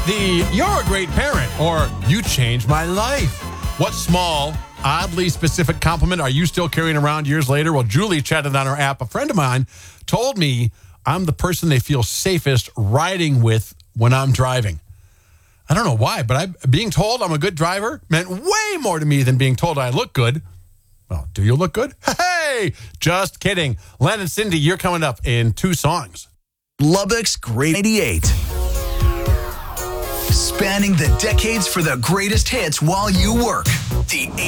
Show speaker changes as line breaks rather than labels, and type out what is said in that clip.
You're a great parent, or you changed my life. What small, oddly specific compliment are you still carrying around years later? Well, Julie chatted on her app. A friend of mine told me I'm the person they feel safest riding with when I'm driving. I don't know why, but being told I'm a good driver meant way more to me than being told I look good. Well, do you look good? Hey, just kidding. Len and Cindy, you're coming up in 2 songs.
Lubbock's Great 88. Spanning the decades for the greatest hits while you work. The